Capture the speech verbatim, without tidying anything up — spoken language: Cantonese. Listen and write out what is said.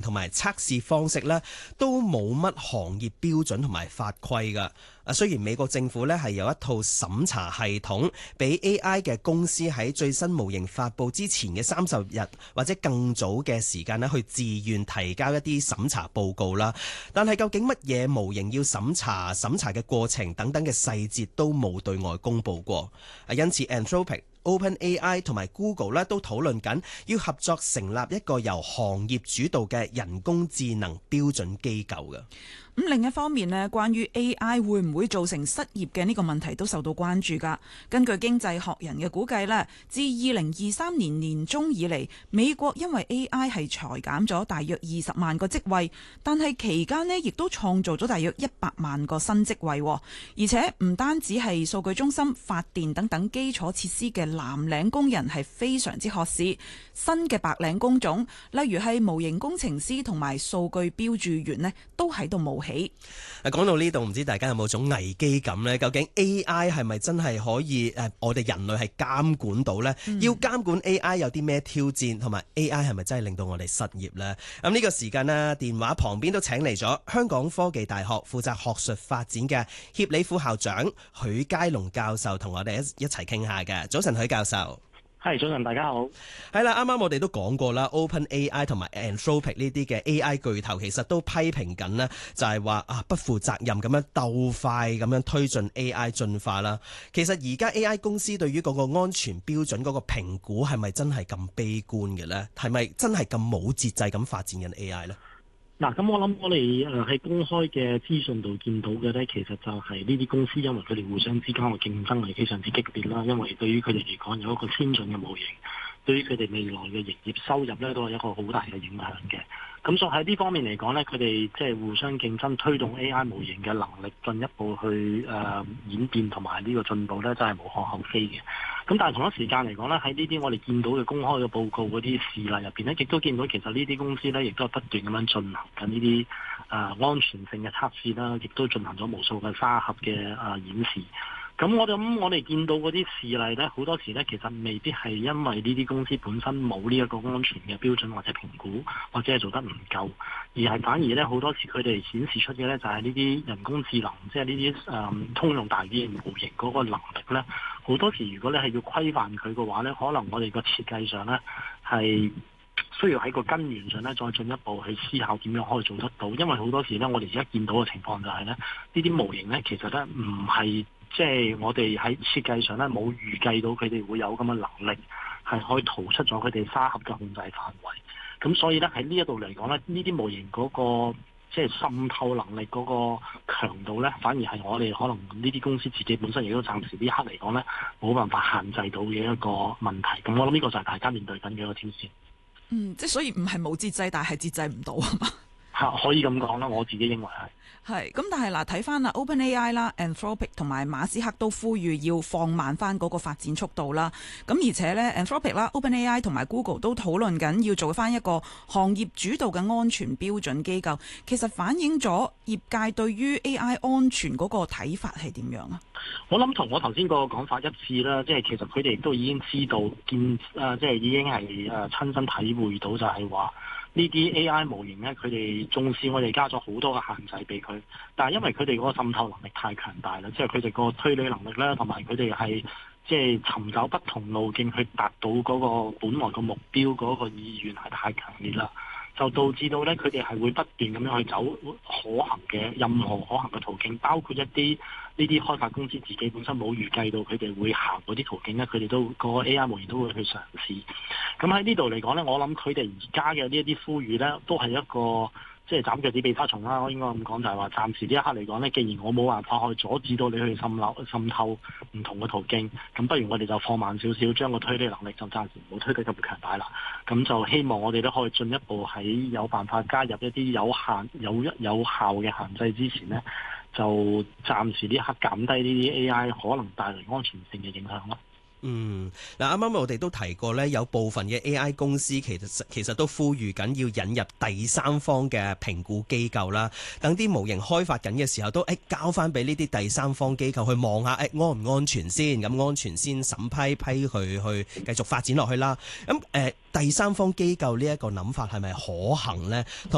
同埋測試方式呢，都冇乜行業標準同埋法規㗎。啊，雖然美國政府呢係有一套審查系統，俾 A I 嘅公司喺最新模型發布之前嘅三十日或者更早嘅時間呢，去自願提交一啲審查報告啦。但係究竟乜嘢模型要審查、審查嘅過程等等嘅細節都冇對外公佈過。啊，因此 Anthropic、OpenAI 同埋 Google 咧都討論緊要合作成立一個由行業主導嘅人工智能標準機構嘅。 咁另一方面呢，關於 A I 會唔會造成失業嘅呢個問題都受到關注㗎。根據經濟學人嘅估計呢，自二零二三年年中以嚟，美國因為 A I 係裁減咗大約二十萬個職位，但係期間呢亦都創造咗大約一百萬個新職位，而且唔單止係數據中心、發電等等基礎設施嘅藍領工人係非常之渴市，新嘅白領工種，例如係模型工程師同埋數據標注員呢，都喺度冒起。 講到呢度，唔知大家有冇種危機感呢？究竟 A I 係咪真係可以誒，我哋人類係監管到呢？嗯、要監管 A I 有啲咩挑戰，同埋 A I 係咪真係令到我哋失業呢？咁呢個時間呢，電話旁邊都請嚟咗香港科技大學負責學術發展嘅協理副校長許佳龍教授，同我哋一一齊傾下嘅。早晨，許教授。 係，早晨，大家好。 係啦，啱啱我哋都講過啦 ，OpenAI 同埋 Anthropic 呢啲嘅 A I 巨頭，其實都批評緊呢，就係話啊不負責任咁樣鬥快咁樣推進 A I 進化啦。其實而家 A I 公司對於嗰個安全標準嗰個評估係咪真係咁悲觀嘅呢？係咪真係咁冇節制咁發展緊 A I 呢？ 嗱，咁我諗我哋誒喺公開嘅資訊度見到嘅咧，其實就係呢啲公司因為佢哋互相之間嘅競爭係非常之激烈啦，因為對於佢哋嚟講有一個先進嘅模型，對於佢哋未來嘅營業收入咧都係一個好大嘅影響嘅。咁所以喺呢方面嚟講咧，佢哋即係互相競爭，推動 A I 模型嘅能力進一步去誒、呃、演變同埋呢個進步咧，真係無可厚非嘅。咁但係同一時間嚟講咧，喺呢啲我哋見到嘅公開嘅報告嗰啲事例入邊咧，亦都見到其實呢啲公司咧，亦都係不斷咁樣進行緊呢啲誒安全性嘅測試啦，亦都進行咗無數嘅沙盒嘅誒、呃、演示。咁我諗我哋見到嗰啲事例咧，好多時咧其實未必係因為呢啲公司本身冇呢一個安全嘅標準或者評估，或者係做得唔夠，而係反而咧好多時佢哋顯示出嘅咧就係呢啲人工智能，即係呢啲誒通用大語言模型嗰個能力咧，好多時如果你係要規範佢嘅話咧，可能我哋個設計上咧係需要喺個根源上咧再進一步去思考點樣可以做得到，因為好多時咧我哋而家見到嘅情況就係咧呢啲模型咧其實咧唔係。即係我哋喺設計上咧冇預計到佢哋會有咁嘅能力，係可以逃出咗佢哋沙盒嘅控制範圍。咁所以咧喺呢一度嚟講咧，呢啲模型嗰個即係滲透能力嗰個強度咧，反而係我哋可能呢啲公司自己本身亦都暫時呢刻嚟講咧冇辦法限制到嘅一個問題。咁我諗呢個就係大家面對緊嘅一個挑戰。 嗯，即係所以唔係冇節制，但係節制唔到啊嘛。 嚇，可以咁講啦，我自己認為係。 係，咁但係嗱，睇翻啦 OpenAI 啦、Anthropic 同埋馬斯克都呼籲要放慢翻嗰個發展速度啦。咁而且咧 Anthropic 啦、OpenAI 同埋 Google 都討論緊要做翻一個行業主導嘅安全標準機構。其實反映咗業界對於 A I 安全嗰個睇法係點樣啊？ 我諗同我頭先個講法一致啦，即係其實佢哋都已經知道見誒，即係已經係誒親身體會到就係話。呢啲 A I 模型咧，佢哋縱使我哋加咗好多嘅限制俾佢，但係因為佢哋嗰個滲透能力太強大啦，即係佢哋個推理能力咧，同埋佢哋係即係尋找不同路徑去達到嗰個本來個目標嗰個意願係太強烈啦，就導致到咧佢哋係會不斷咁樣去走可行嘅任何可行嘅途徑，包括一啲呢啲開發公司自己本身冇預計到佢哋會行嗰啲途徑咧，佢哋都、嗰個 A I 模型都會去嘗試。咁喺呢度嚟講咧，我諗佢哋而家嘅呢一啲呼籲咧，都係一個即係斬腳趾避沙蟲啦。我應該咁講，就係話暫時呢一刻嚟講咧，既然我冇辦法去阻止到你去滲漏滲透唔同嘅途徑，咁不如我哋就放慢少少，將個推理能力就暫時唔好推得咁強大啦。咁就希望我哋都可以進一步喺有辦法加入一啲有限有一有效嘅限制之前咧，就暫時呢一刻減低呢啲 A I 可能帶嚟安全性嘅影響咯。 嗯，嗱，啱啱我哋都提過咧，有部分嘅 A I 公司其實其實都呼籲緊要引入第三方嘅評估機構啦，等啲模型開發緊嘅時候都誒交翻俾呢啲第三方機構去望下，誒安唔安全先，咁安全先審批批佢去繼續發展落去啦。咁誒、呃、第三方機構呢一個諗法係咪可行呢？